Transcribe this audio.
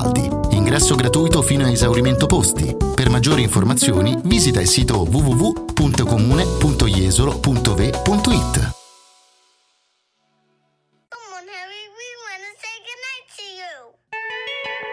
Garibaldi. Ingresso gratuito fino a esaurimento posti. Per maggiori informazioni visita il sito www.comune.jesolo.ve.it. Come on, Harry, we want to say goodnight to you.